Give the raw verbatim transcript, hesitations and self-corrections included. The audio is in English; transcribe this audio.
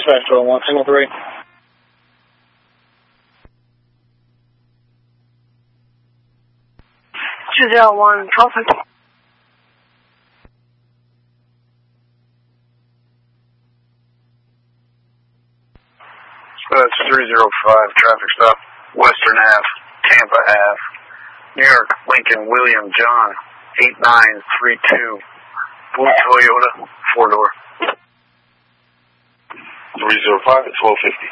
Dispatch twelve one, single three. two zero one, Dolphin. That's three zero five, traffic stop, Western Ave, Tampa Ave, New York, Lincoln, William, John, eight nine three two, blue Toyota, four door. three zero five at twelve fifty.